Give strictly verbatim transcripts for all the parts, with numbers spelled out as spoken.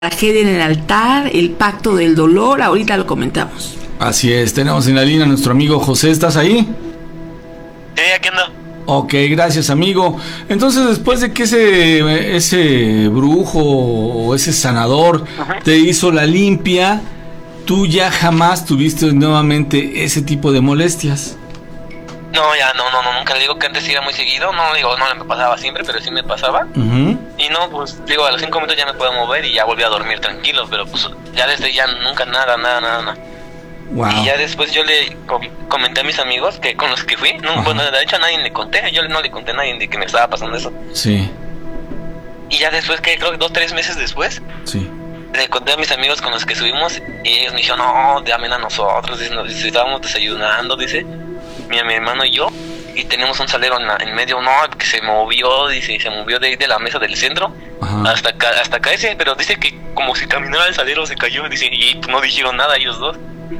tragedia en el altar, el pacto del dolor, ahorita lo comentamos. Así es, tenemos en la línea a nuestro amigo José, ¿estás ahí? Sí, aquí ando. Ok, gracias amigo. Entonces, después de que ese, ese brujo o ese sanador Ajá. te hizo la limpia, tú ya jamás tuviste nuevamente ese tipo de molestias. No, ya, no, no, no, nunca. Le digo que antes era muy seguido, no, digo, no me pasaba siempre, pero sí me pasaba. Uh-huh. Y no, pues, digo, a los cinco minutos ya me puedo mover y ya volví a dormir tranquilo, pero pues ya desde ya nunca nada, nada, nada, nada. Wow. Y ya después yo le com- comenté a mis amigos que con los que fui, no, bueno, de hecho a nadie le conté, yo no le conté a nadie de que me estaba pasando eso. Sí. Y ya después, que creo que dos, tres meses después, sí. le conté a mis amigos con los que subimos y ellos me dijeron, no, dámela a nosotros, dice, nos, dice, estábamos desayunando, dice, mi, mi hermano y yo, y tenemos un salero en, la, en medio, no, que se movió, dice, se movió de, de la mesa del centro Ajá. hasta acá, hasta acá ese, pero dice que como si caminara el salero se cayó, dice, y pues, no dijeron nada ellos dos.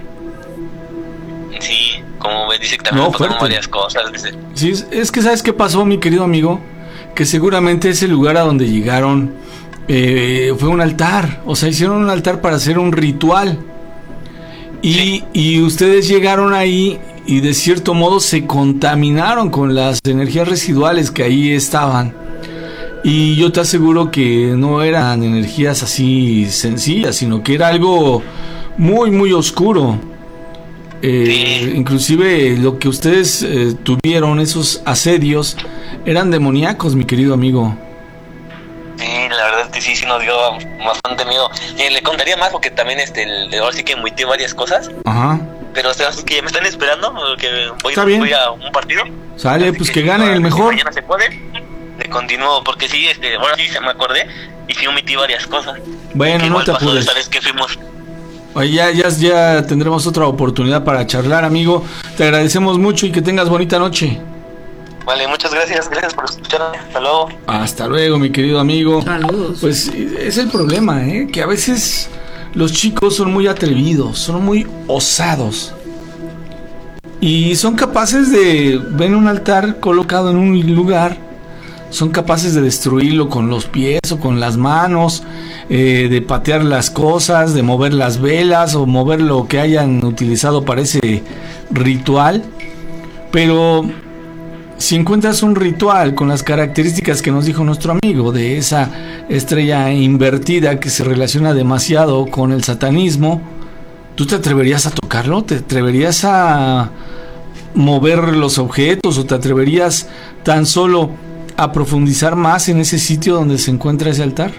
Sí, como me dice que también no, pasaron varias cosas, dice. Sí, es que ¿sabes qué pasó, mi querido amigo? Que seguramente ese lugar a donde llegaron eh, fue un altar, o sea, hicieron un altar para hacer un ritual. Y, sí. y ustedes llegaron ahí y de cierto modo se contaminaron con las energías residuales que ahí estaban. Y yo te aseguro que no eran energías así sencillas, sino que era algo muy, muy oscuro. Eh, sí. Inclusive lo que ustedes eh, tuvieron, esos asedios, eran demoníacos, mi querido amigo. Sí, la verdad es que sí, sí nos dio bastante miedo. Eh, le contaría más porque también este, el, ahora sí que emitió varias cosas. Ajá. Pero o sea, así que ya me están esperando, que voy, Está bien. voy a un partido. Sale, así pues que, que gane el mejor. Mañana se puede. Le continúo, porque sí, este, ahora sí se me acordé y sí omití varias cosas. Bueno, no te apures. Esta vez que fuimos. Oye, ya, ya, ya tendremos otra oportunidad para charlar, amigo. Te agradecemos mucho y que tengas bonita noche. Vale, muchas gracias, gracias por escucharme. Hasta luego. Hasta luego, mi querido amigo. Saludos. Pues es el problema, ¿eh? Que a veces los chicos son muy atrevidos, son muy osados. Y son capaces de ver un altar colocado en un lugar, son capaces de destruirlo con los pies o con las manos, eh, de patear las cosas, de mover las velas o mover lo que hayan utilizado para ese ritual. Pero si encuentras un ritual con las características que nos dijo nuestro amigo, de esa estrella invertida que se relaciona demasiado con el satanismo, ¿tú te atreverías a tocarlo? ¿Te atreverías a mover los objetos o te atreverías tan solo a profundizar más en ese sitio donde se encuentra ese altar?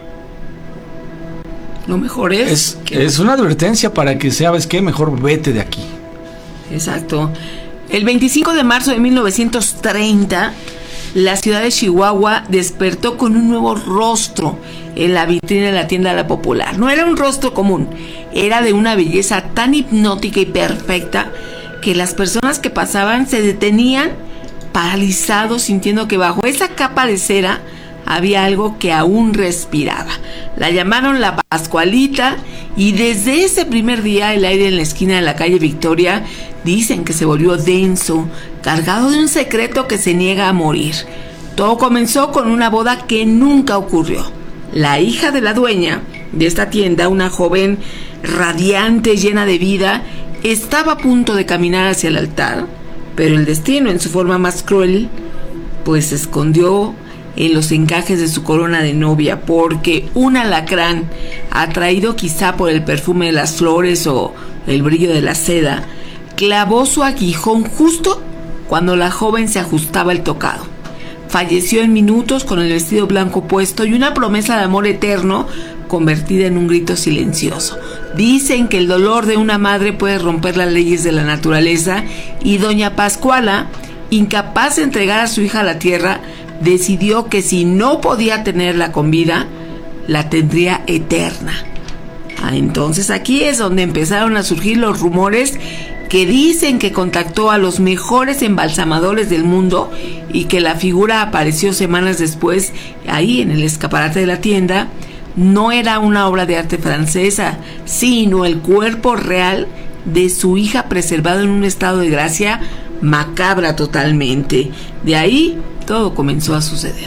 Lo mejor es... Es, que... es una advertencia para que sabes qué, mejor vete de aquí. Exacto. El veinticinco de marzo de mil novecientos treinta, la ciudad de Chihuahua despertó con un nuevo rostro en la vitrina de la tienda La Popular. No era un rostro común, era de una belleza tan hipnótica y perfecta que las personas que pasaban se detenían paralizados, sintiendo que bajo esa capa de cera había algo que aún respiraba. La llamaron la Pascualita y desde ese primer día el aire en la esquina de la calle Victoria dicen que se volvió denso, cargado de un secreto que se niega a morir. Todo comenzó con una boda que nunca ocurrió. La hija de la dueña de esta tienda, una joven radiante, llena de vida, estaba a punto de caminar hacia el altar, pero el destino, en su forma más cruel, pues se escondió en los encajes de su corona de novia, porque un alacrán, atraído quizá por el perfume de las flores o el brillo de la seda, clavó su aguijón justo cuando la joven se ajustaba el tocado. Falleció en minutos con el vestido blanco puesto y una promesa de amor eterno convertida en un grito silencioso. Dicen que el dolor de una madre puede romper las leyes de la naturaleza y doña Pascuala, incapaz de entregar a su hija a la tierra, decidió que si no podía tenerla con vida, la tendría eterna. Ah, entonces aquí es donde empezaron a surgir los rumores que dicen que contactó a los mejores embalsamadores del mundo y que la figura apareció semanas después ahí en el escaparate de la tienda. No era una obra de arte francesa, sino el cuerpo real de su hija preservado en un estado de gracia macabra totalmente. De ahí todo comenzó a suceder.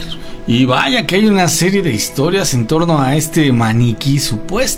Y vaya que hay una serie de historias en torno a este maniquí supuesto.